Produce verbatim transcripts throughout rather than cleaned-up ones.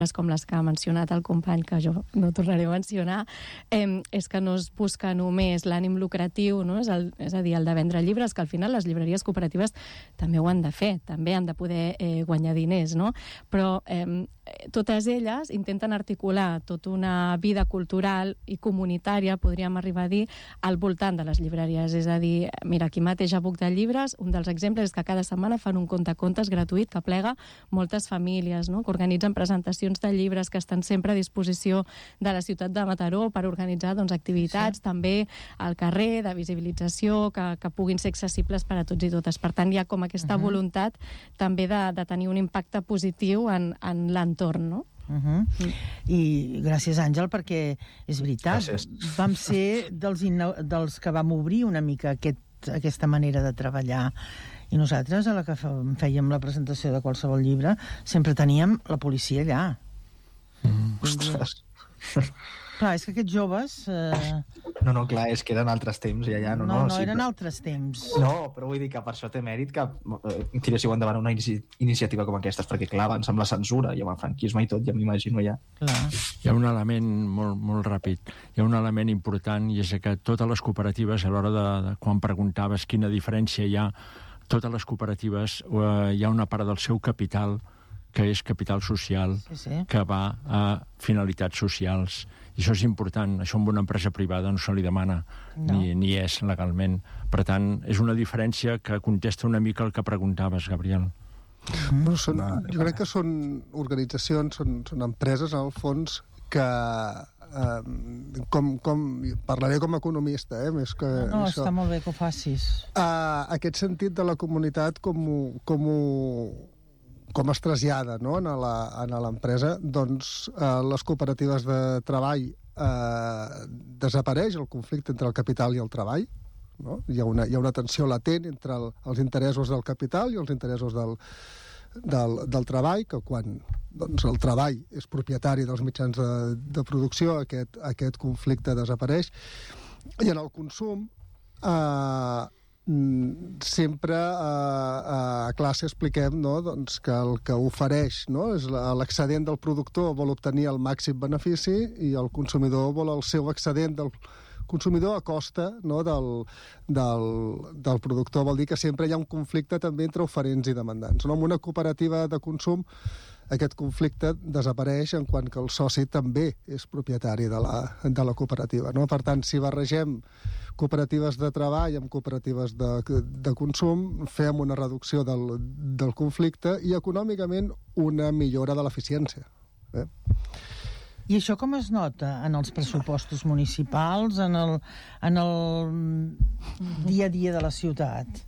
com les que ha mencionat el company, que jo no tornaré a mencionar, eh, és que no es busca només l'ànim lucratiu, no? és, el, és a dir, el de vendre llibres, que al final les llibreries cooperatives també ho han de fer, també han de poder eh, guanyar diners, no? Però eh, totes elles intenten articular tota una vida cultural i comunitària, podríem arribar a dir, al voltant de les llibreries. És a dir, mira, aquí mateix a Buc de Llibres, un dels exemples és que cada setmana fan un contacontes gratuït que plega moltes famílies, no? Que organitzen presentacions de llibres, que estan sempre a disposició de la ciutat de Mataró per organitzar doncs, activitats, sí. també al carrer, de visibilització, que, que puguin ser accessibles per a tots i totes. Per tant, hi ha com aquesta uh-huh. voluntat també de, de tenir un impacte positiu en, en l'entorn, no? Uh-huh. Mm. I gràcies, Àngel, perquè és veritat, gràcies. Vam ser dels, inno... dels que vam obrir una mica aquest, aquesta manera de treballar. I nosaltres, a la que fèiem la presentació de qualsevol llibre, sempre teníem la policia allà. Mm, ostres. Clar, és que aquests joves... Eh... No, no, clar, és que eren altres temps i allà no... No, no, no sí, eren però... altres temps. No, però vull dir que per això té mèrit que eh, tiréssiu endavant una inici... iniciativa com aquesta, perquè clar, abans amb la censura i amb el franquisme i tot, ja m'imagino ja. Clar. Hi ha un element molt, molt ràpid, hi ha un element important, i és que totes les cooperatives, a l'hora de, de quan preguntaves quina diferència hi ha, totes les cooperatives eh, hi ha una part del seu capital que és capital social, sí, sí. que va a finalitats socials. I això és important. Això amb una empresa privada no se li demana, no. ni, ni és legalment. Per tant, és una diferència que contesta una mica el que preguntaves, Gabriel. Mm. Però són, jo crec que són organitzacions, són, són empreses, en el fons, que... Uh, com, com, parlaré com a economista, eh, més que no, no això. Està molt bé que ho facis. Uh, aquest sentit de la comunitat com, com, com es trasllada, no? en l'empresa, doncs uh, les cooperatives de treball uh, desapareix el conflicte entre el capital i el treball, no? Hi ha una, hi ha una tensió latent entre el, els interessos del capital i els interessos del Del, del treball, que quan doncs, el treball és propietari dels mitjans de, de producció, aquest, aquest conflicte desapareix. I en el consum eh, sempre eh, a classe expliquem, no? doncs, que el que ofereix, no? és l'excedent del productor vol obtenir el màxim benefici i el consumidor vol el seu excedent del consumidor a costa, no, del, del, del productor. Vol dir que sempre hi ha un conflicte també entre oferents i demandants. No? En una cooperativa de consum aquest conflicte desapareix en quant que el soci també és propietari de la, de la cooperativa. No? Per tant, si barregem cooperatives de treball amb cooperatives de, de consum, fem una reducció del, del conflicte i econòmicament una millora de l'eficiència. Eh? I això com es nota en els pressupostos municipals, en el, en el dia a dia de la ciutat?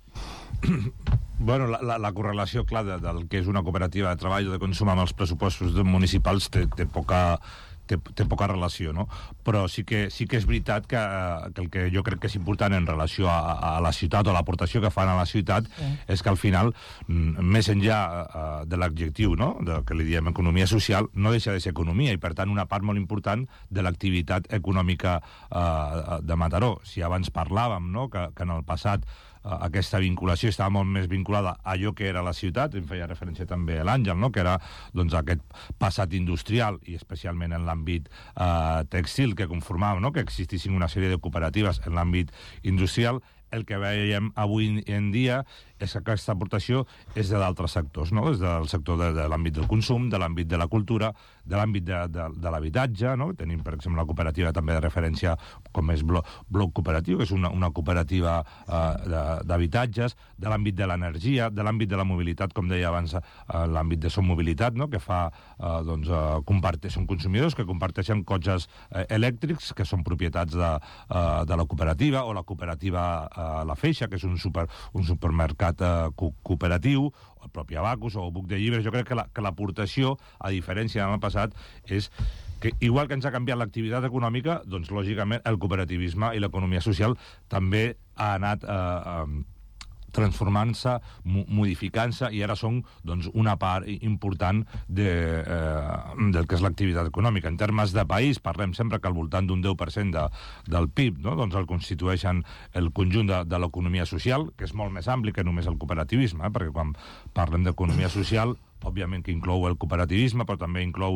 Bueno, la, la, la correlació, clar, de, del que és una cooperativa de treball o de consum amb els pressupostos municipals té, té poca... Té, té poca relació, no? Però sí que, sí que és veritat que, que el que jo crec que és important en relació a, a la ciutat o l'aportació que fan a la ciutat sí. és que al final, més enllà de l'adjectiu, no? De, que li diem economia social, no deixa de ser economia i per tant una part molt important de l'activitat econòmica eh, de Mataró. Si abans parlàvem, no? que, que en el passat aquesta vinculació estava molt més vinculada a allò que era la ciutat, em feia referència també a l'Àngel, no? que era doncs, aquest passat industrial i especialment en l'àmbit eh, tèxtil que conformava, no? que existissin una sèrie de cooperatives en l'àmbit industrial. El que veiem avui en dia és que aquesta aportació és de d'altres sectors, no? És del sector de, de l'àmbit del consum, de l'àmbit de la cultura, de l'àmbit de, de, de l'habitatge, no? Tenim, per exemple, la cooperativa també de referència com és Bloc, Bloc Cooperatiu, que és una, una cooperativa eh, d'habitatges, de l'àmbit de l'energia, de l'àmbit de la mobilitat, com deia abans, eh, l'àmbit de Som Mobilitat, no? Que fa, eh, doncs, eh, compartir, són consumidors que comparteixen cotxes eh, elèctrics que són propietats de, eh, de la cooperativa, o la cooperativa eh, La Feixa, que és un, super, un supermercat eh, co cooperatiu, o el propi Abacus, o Buc de Llibres. Jo crec que la, que l'aportació, a diferència del passat, és que igual que ens ha canviat l'activitat econòmica, doncs lògicament el cooperativisme i l'economia social també ha anat eh, eh, transformant-se, modificant-se, i ara són doncs, una part important de, eh, del que és l'activitat econòmica. En termes de país, parlem sempre que al voltant d'un deu per cent de, del P I B, no? doncs el constitueixen el conjunt de, de l'economia social, que és molt més ampli que només el cooperativisme, eh? perquè quan parlem d'economia social, òbviament que inclou el cooperativisme, però també inclou